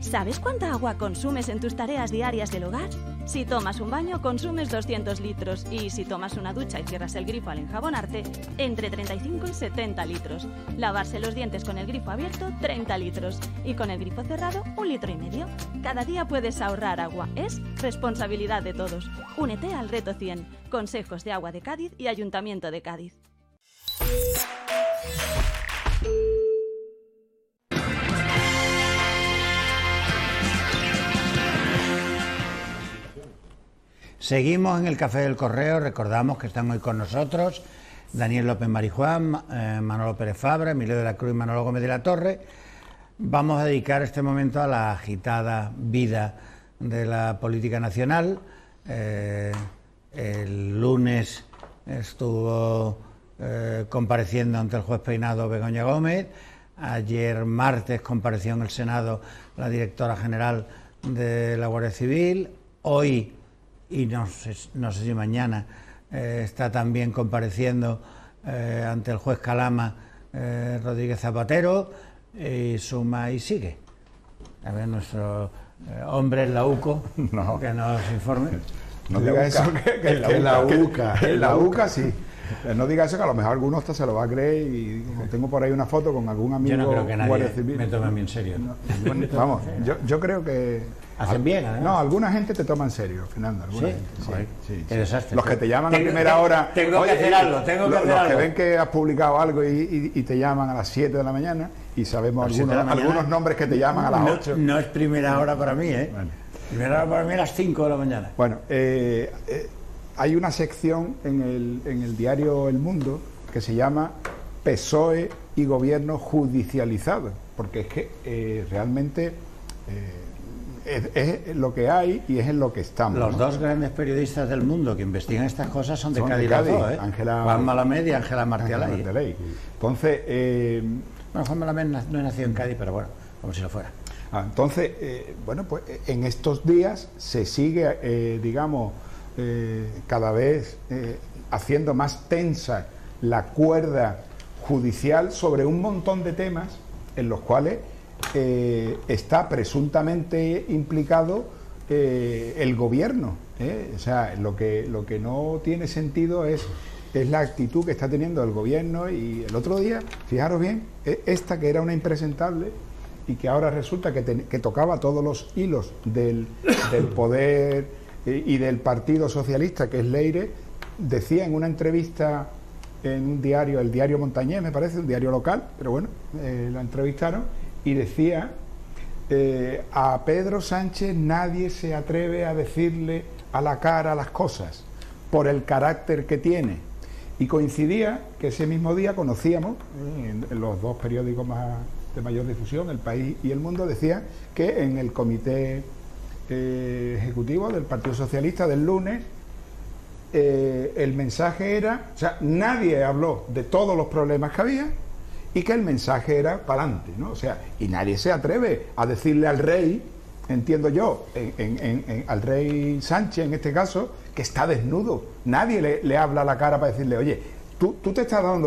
¿Sabes cuánta agua consumes en tus tareas diarias del hogar? Si tomas un baño, consumes 200 litros y si tomas una ducha y cierras el grifo al enjabonarte, entre 35 y 70 litros. Lavarse los dientes con el grifo abierto, 30 litros y con el grifo cerrado, 1,5 litros. Cada día puedes ahorrar agua. Es responsabilidad de todos. Únete al Reto 100. Consejos de Agua de Cádiz y Ayuntamiento de Cádiz. Seguimos en el Café del Correo. Recordamos que están hoy con nosotros Daniel López Marijuán, Manolo Pérez Fabra, Emilio de la Cruz y Manolo Gómez de la Torre. Vamos a dedicar este momento a la agitada vida de la política nacional. El lunes estuvo compareciendo ante el juez Peinado Begoña Gómez. Ayer martes compareció en el Senado la directora general de la Guardia Civil. Hoy, y no sé si mañana, está también compareciendo ante el juez Calama Rodríguez Zapatero, y suma y sigue. A ver, nuestro hombre en la UCO, no, que nos informe. No diga eso, que en la UCA sí. No diga eso, que a lo mejor alguno hasta se lo va a creer, y tengo por ahí una foto con algún amigo. Yo no creo que Guardia nadie Civil me tome a mí en serio. No, vamos, yo creo que hacen bien, además. No, alguna gente te toma en serio, Fernando. ¿Sí? Gente, sí. Qué desastre. Los que te llaman a primera hora. Tengo que hacer algo, Los que ven que has publicado algo y te llaman a las 7 de la mañana, y sabemos algunos nombres que te llaman a las 8. No es primera hora para mí, ¿eh? Vale. Primera hora para mí a las 5 de la mañana. Bueno, hay una sección en el diario El Mundo que se llama PSOE y Gobierno judicializado, porque es que realmente es lo que hay y es en lo que estamos. Los dos grandes periodistas del mundo que investigan estas cosas son de Cádiz, los dos, ¿eh? Juan Malamed y Ángela Martialay. Entonces, bueno, Juan Malamed no nació en Cádiz, pero bueno, como si lo fuera. Entonces, bueno, pues en estos días se sigue, cada vez haciendo más tensa la cuerda judicial sobre un montón de temas en los cuales está presuntamente implicado el gobierno. O sea, lo que no tiene sentido es la actitud que está teniendo el gobierno. Y el otro día, fijaros bien, esta que era una impresentable y que ahora resulta que tocaba todos los hilos del poder y del Partido Socialista, que es Leire, decía en una entrevista en un diario, el diario Montañés, me parece, un diario local, pero bueno, la entrevistaron, y decía: a Pedro Sánchez nadie se atreve a decirle a la cara las cosas por el carácter que tiene. Y coincidía que ese mismo día conocíamos en los dos periódicos de mayor difusión, El País y El Mundo, decía que en el comité ejecutivo del Partido Socialista del lunes el mensaje era, o sea, nadie habló de todos los problemas que había, y que el mensaje era para adelante, ¿no? O sea, y nadie se atreve a decirle al rey, entiendo yo, al rey Sánchez en este caso, que está desnudo. Nadie le habla a la cara para decirle: oye, tú te estás dando